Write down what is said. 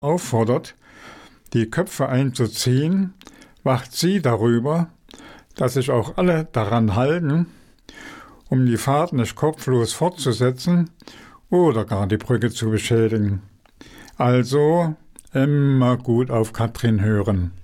auffordert, die Köpfe einzuziehen, wacht sie darüber, dass sich auch alle daran halten, um die Fahrt nicht kopflos fortzusetzen oder gar die Brücke zu beschädigen. Also immer gut auf Katrin hören.